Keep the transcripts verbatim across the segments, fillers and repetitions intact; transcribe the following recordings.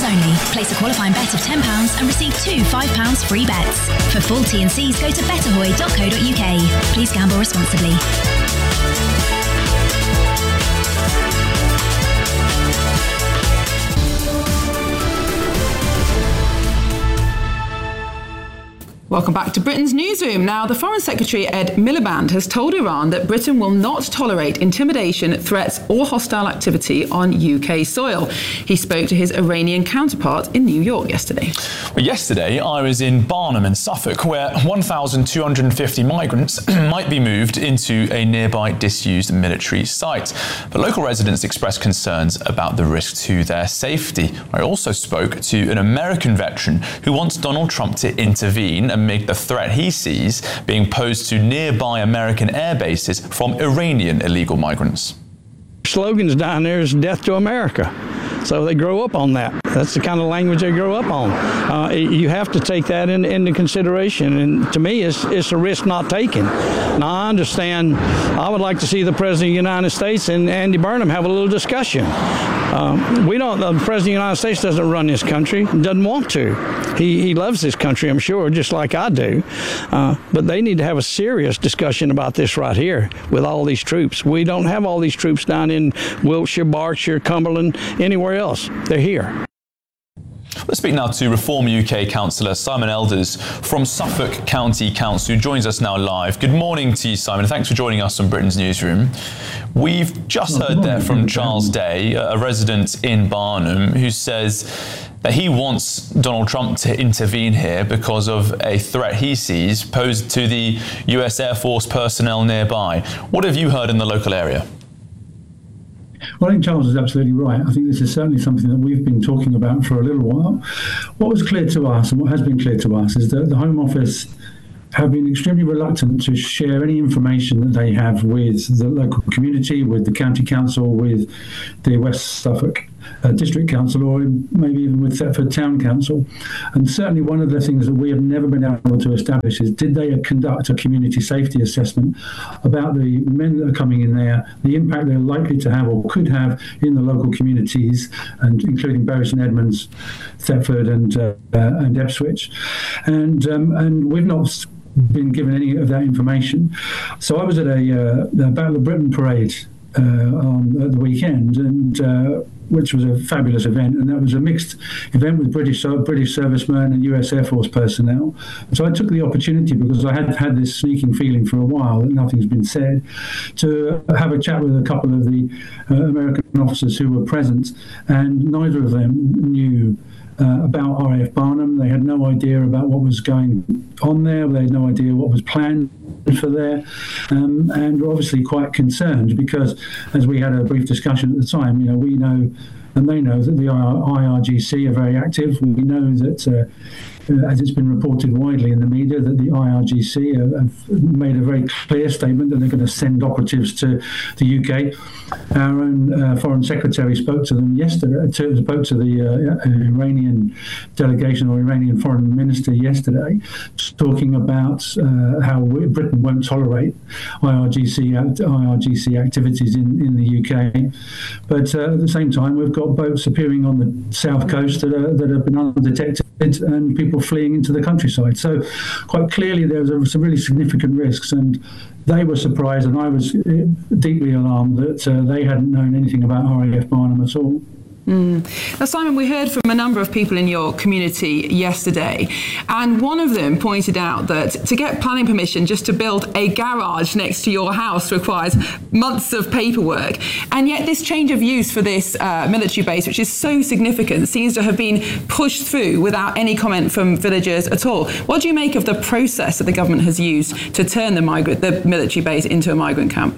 only. Place a qualifying bet of ten pounds and receive two five pounds free bets. For full T and Cs, go to betterhoy dot co dot uk. Please gamble responsibly. Welcome back to Britain's Newsroom. Now, the Foreign Secretary Ed Miliband has told Iran that Britain will not tolerate intimidation, threats or hostile activity on U K soil. He spoke to his Iranian counterpart in New York yesterday. Well, yesterday I was in Barnham in Suffolk, where one thousand two hundred fifty migrants might be moved into a nearby disused military site. But local residents expressed concerns about the risk to their safety. I also spoke to an American veteran who wants Donald Trump to intervene and make the threat he sees being posed to nearby American air bases from Iranian illegal migrants. Slogans down there is death to America. So they grow up on that. That's the kind of language they grow up on. Uh, you have to take that in, into consideration. And to me, it's, it's a risk not taken. Now, I understand, I would like to see the President of the United States and Andy Burnham have a little discussion. Um, we don't, the President of the United States doesn't run this country, doesn't want to. He, he loves this country, I'm sure, just like I do. Uh, but they need to have a serious discussion about this right here with all these troops. We don't have all these troops down in Wiltshire, Berkshire, Cumberland, anywhere else. They're here. Let's speak now to Reform U K councillor Simon Elders from Suffolk County Council, who joins us now live. Good morning to you, Simon, and thanks for joining us on Britain's Newsroom. We've just heard there from Charles Day, a resident in Barnham, who says that he wants Donald Trump to intervene here because of a threat he sees posed to the U S Air Force personnel nearby. What have you heard in the local area? Well, I think Charles is absolutely right. I think this is certainly something that we've been talking about for a little while. What was clear to us, and what has been clear to us, is that the Home Office have been extremely reluctant to share any information that they have with the local community, with the County Council, with the West Suffolk uh, District Council, or maybe even with Thetford Town Council. And certainly one of the things that we have never been able to establish is, did they conduct a community safety assessment about the men that are coming in there, the impact they're likely to have or could have in the local communities, and including Bury St Edmunds, Thetford and uh, uh, and Ipswich. And, um, and we've not been given any of that information. So I was at a, uh, a Battle of Britain parade uh, on at the weekend, and uh, which was a fabulous event, and that was a mixed event with British British servicemen and U S Air Force personnel. So I took the opportunity, because I had had this sneaking feeling for a while that nothing's been said, to have a chat with a couple of the uh, American officers who were present, and neither of them knew Uh, about R A F Barnham. They had no idea about what was going on there. They had no idea what was planned for there, um, and were obviously quite concerned, because, as we had a brief discussion at the time, you know, we know, and they know, that the I R G C are very active. We know that, uh, as it's been reported widely in the media, that the I R G C have made a very clear statement that they're going to send operatives to the U K. Our own uh, Foreign Secretary spoke to them yesterday, to, spoke to the uh, Iranian delegation, or Iranian Foreign Minister yesterday, talking about uh, how Britain won't tolerate I R G C I R G C activities in, in the U K. But uh, at the same time, we've got boats appearing on the south coast that, are, that have been undetected, and people fleeing into the countryside. So quite clearly there was some really significant risks, and they were surprised, and I was deeply alarmed that uh, they hadn't known anything about R A F Barnham at all. Mm. Now, Simon, we heard from a number of people in your community yesterday, and one of them pointed out that to get planning permission just to build a garage next to your house requires months of paperwork, and yet this change of use for this uh, military base, which is so significant, seems to have been pushed through without any comment from villagers at all. What do you make of the process that the government has used to turn the migrant, the military base into a migrant camp?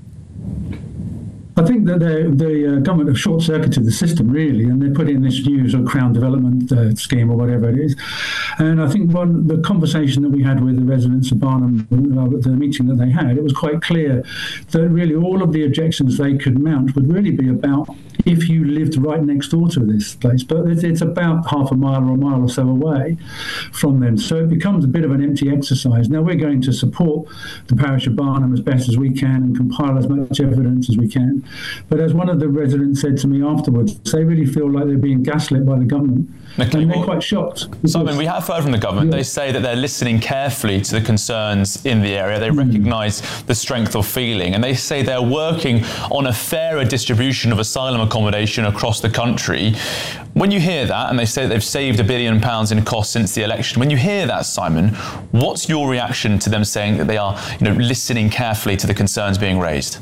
I think that the, the uh, government have short-circuited the system, really, and they put in this new sort of Crown Development uh, Scheme, or whatever it is. And I think one the conversation that we had with the residents of Barnham, uh, the meeting that they had, it was quite clear that really all of the objections they could mount would really be about if you lived right next door to this place. But it's, it's about half a mile or a mile or so away from them. So it becomes a bit of an empty exercise. Now, we're going to support the parish of Barnham as best as we can and compile as much evidence as we can But as one of the residents said to me afterwards, they really feel like they're being gaslit by the government. Okay, and they're well, quite shocked. Simon, we have heard from the government. Yeah. They say that they're listening carefully to the concerns in the area. They mm. recognise the strength of feeling, and they say they're working on a fairer distribution of asylum accommodation across the country. When you hear that, and they say that they've saved a billion pounds in costs since the election, when you hear that, Simon, what's your reaction to them saying that they are, you know, listening carefully to the concerns being raised?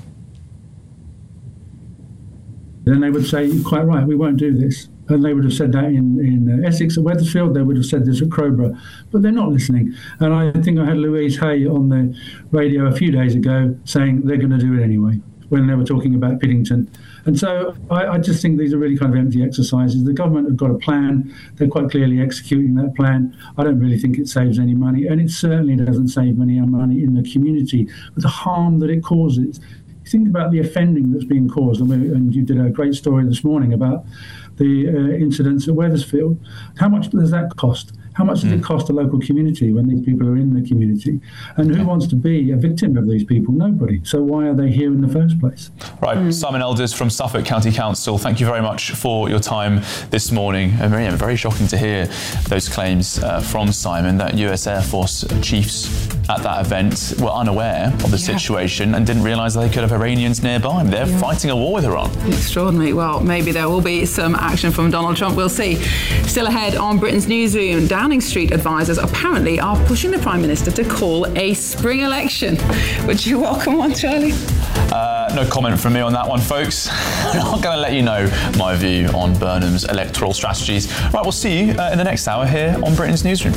Then they would say, "You're quite right, we won't do this." And they would have said that in, in uh, Essex at Wethersfield, they would have said this at Crowborough, but they're not listening. And I think I had Louise Hay on the radio a few days ago saying they're going to do it anyway, when they were talking about Piddington. And so I, I just think these are really kind of empty exercises. The government have got a plan. They're quite clearly executing that plan. I don't really think it saves any money, and it certainly doesn't save any money in the community with the harm that it causes. Think about the offending that's being caused, and, we, and you did a great story this morning about the uh, incidents at Wethersfield. How much does that cost? How much does mm. it cost the local community when these people are in the community? And who wants to be a victim of these people? Nobody. So why are they here in the first place? Right, mm. Simon Elders from Suffolk County Council, thank you very much for your time this morning. And very, very shocking to hear those claims uh, from Simon that U S Air Force chiefs at that event were unaware of the yeah. situation and didn't realise they could have Iranians nearby. They're yeah. fighting a war with Iran. Extraordinary. Well, maybe there will be some action from Donald Trump. We'll see. Still ahead on Britain's Newsroom, Downing Street advisors apparently are pushing the Prime Minister to call a spring election. Would you welcome one, Charlie? Uh, no comment from me on that one, folks. I'm not going to let you know my view on Burnham's electoral strategies. Right, we'll see you uh, in the next hour here on Britain's Newsroom.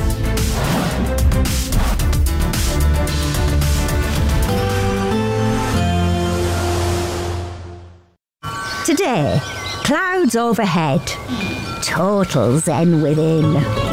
Today, clouds overhead, total zen within.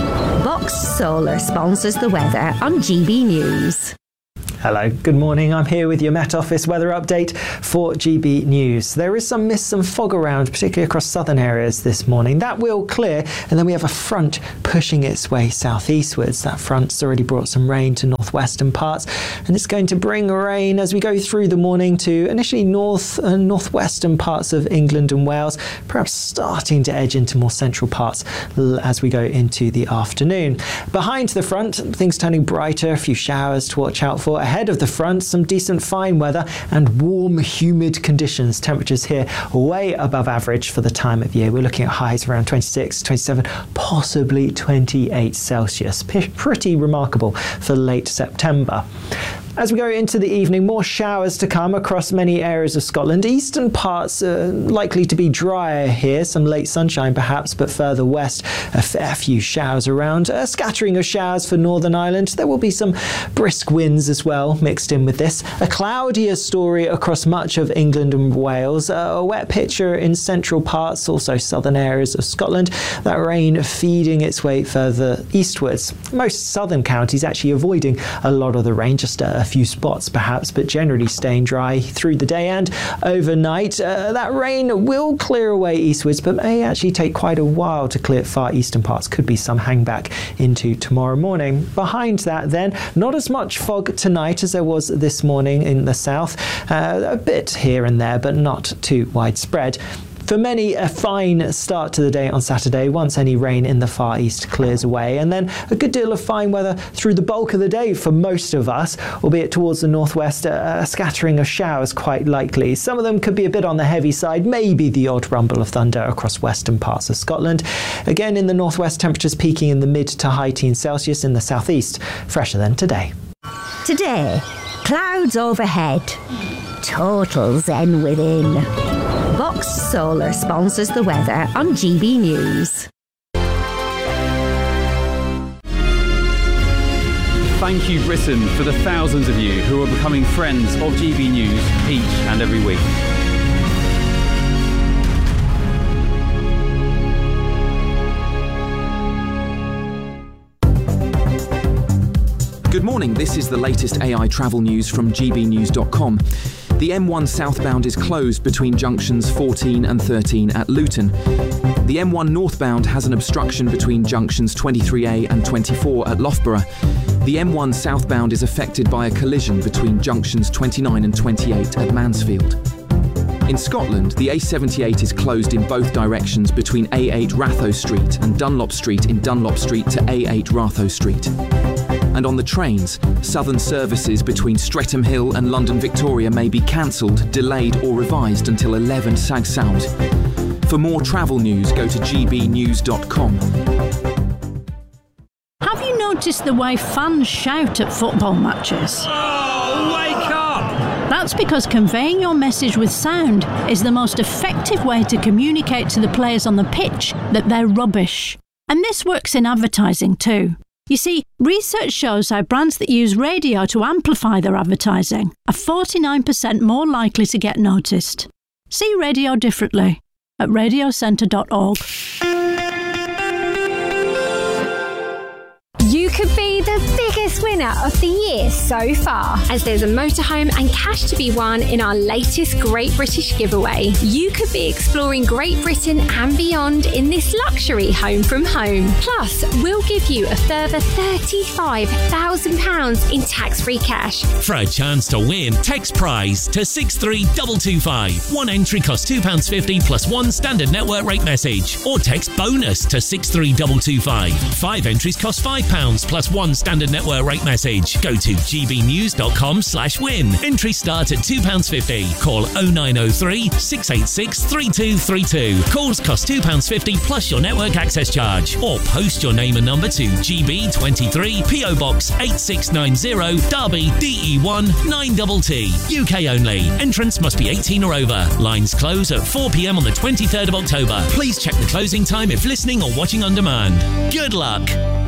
Box Solar sponsors the weather on G B News. Hello, good morning. I'm here with your Met Office weather update for G B News. There is some mist and fog around, particularly across southern areas this morning. That will clear, and then we have a front pushing its way southeastwards. That front's already brought some rain to northwestern parts, and it's going to bring rain as we go through the morning to initially north and northwestern parts of England and Wales, perhaps starting to edge into more central parts as we go into the afternoon. Behind the front, things turning brighter, a few showers to watch out for. Ahead of the front, some decent fine weather and warm, humid conditions. Temperatures here way above average for the time of year. We're looking at highs around twenty-six, twenty-seven, possibly twenty-eight Celsius. P- pretty remarkable for late September. As we go into the evening, more showers to come across many areas of Scotland. Eastern parts are likely to be drier here, some late sunshine perhaps, but further west, a fair few showers around. A scattering of showers for Northern Ireland. There will be some brisk winds as well mixed in with this. A cloudier story across much of England and Wales. A wet picture in central parts, also southern areas of Scotland. That rain feeding its way further eastwards. Most southern counties actually avoiding a lot of the rain, just a A few spots perhaps, but generally staying dry through the day and overnight. Uh, that rain will clear away eastwards, but may actually take quite a while to clear far eastern parts. Could be some hangback into tomorrow morning. Behind that then, not as much fog tonight as there was this morning in the south. Uh, a bit here and there, but not too widespread. For many, a fine start to the day on Saturday once any rain in the far east clears away, and then a good deal of fine weather through the bulk of the day for most of us, albeit towards the northwest, a, a scattering of showers quite likely. Some of them could be a bit on the heavy side, maybe the odd rumble of thunder across western parts of Scotland. Again, in the northwest, temperatures peaking in the mid to high teens Celsius. In the southeast, fresher than today. Today, clouds overhead, total zen within. Box Solar sponsors the weather on G B News. Thank you, Britain, for the thousands of you who are becoming friends of G B News each and every week. Good morning, this is the latest A I travel news from G B news dot com. The M one southbound is closed between junctions fourteen and thirteen at Luton. The M one northbound has an obstruction between junctions twenty-three A and twenty-four at Loughborough. The M one southbound is affected by a collision between junctions twenty-nine and twenty-eight at Mansfield. In Scotland, the A seventy-eight is closed in both directions between A eight Ratho Street and Dunlop Street in Dunlop Street to A eight Ratho Street. And on the trains, southern services between Streatham Hill and London Victoria may be cancelled, delayed or revised until eleven Sag Sound. For more travel news, go to g b news dot com. Have you noticed the way fans shout at football matches? Oh, wake up! That's because conveying your message with sound is the most effective way to communicate to the players on the pitch that they're rubbish. And this works in advertising too. You see, research shows how brands that use radio to amplify their advertising are forty-nine percent more likely to get noticed. See radio differently at radio centre dot org. You could be the biggest winner of the year so far, as there's a motorhome and cash to be won in our latest Great British giveaway. You could be exploring Great Britain and beyond in this luxury home from home. Plus, we'll give you a further thirty-five thousand pounds in tax-free cash. For a chance to win, text prize to six three two two five. One entry costs two pounds fifty plus one standard network rate message. Or text bonus to six three two two five. Five entries cost five pounds plus one standard network rate message. Go to g b news dot com slash win. Entries start at two pounds fifty. Call oh nine oh three, six eight six, three two three two. Calls cost two pounds fifty plus your network access charge. Or post your name and number to G B twenty-three, P O Box eight six nine zero, Derby, D E one nine T T. U K only. Entrance must be eighteen or over. Lines close at four p m on the twenty-third of October. Please check the closing time if listening or watching on demand. Good luck.